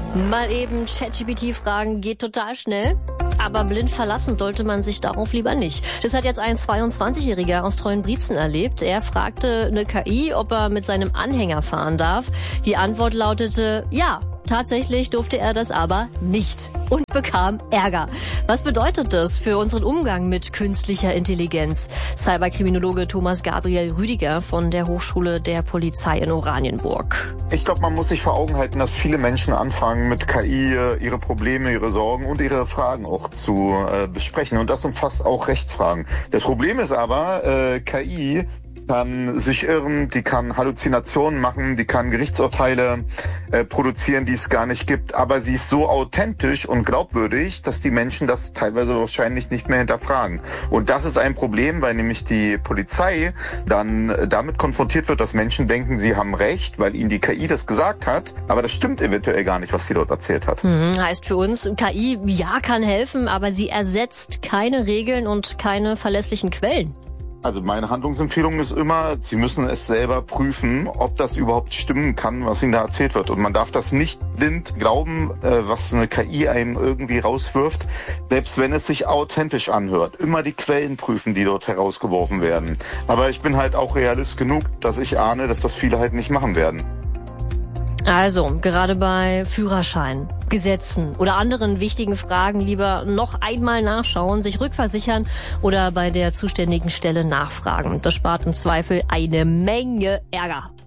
Mal eben ChatGPT fragen geht total schnell, aber blind verlassen sollte man sich darauf lieber nicht. Das hat jetzt ein 22-Jähriger aus Treuenbrietzen erlebt. Er fragte eine KI, ob er mit seinem Anhänger fahren darf. Die Antwort lautete, ja, tatsächlich durfte er das aber nicht und bekam Ärger. Was bedeutet das für unseren Umgang mit künstlicher Intelligenz? Cyberkriminologe Thomas Gabriel Rüdiger von der Hochschule der Polizei in Oranienburg. Ich glaube, man muss sich vor Augen halten, dass viele Menschen anfangen, mit KI ihre Probleme, ihre Sorgen und ihre Fragen auch zu besprechen. Und das umfasst auch Rechtsfragen. Das Problem ist aber, KI kann sich irren, die kann Halluzinationen machen, die kann Gerichtsurteile produzieren, die es gar nicht gibt. Aber sie ist so authentisch und glaubwürdig, dass die Menschen das teilweise wahrscheinlich nicht mehr hinterfragen. Und das ist ein Problem, weil nämlich die Polizei dann damit konfrontiert wird, dass Menschen denken, sie haben recht, weil ihnen die KI das gesagt hat. Aber das stimmt eventuell gar nicht, was sie dort erzählt hat. Heißt für uns, KI, ja, kann helfen, aber sie ersetzt keine Regeln und keine verlässlichen Quellen. Also meine Handlungsempfehlung ist immer, Sie müssen es selber prüfen, ob das überhaupt stimmen kann, was Ihnen da erzählt wird. Und man darf das nicht blind glauben, was eine KI einem irgendwie rauswirft, selbst wenn es sich authentisch anhört. Immer die Quellen prüfen, die dort herausgeworfen werden. Aber ich bin halt auch realist genug, dass ich ahne, dass das viele halt nicht machen werden. Also, gerade bei Führerschein, Gesetzen oder anderen wichtigen Fragen lieber noch einmal nachschauen, sich rückversichern oder bei der zuständigen Stelle nachfragen. Das spart im Zweifel eine Menge Ärger.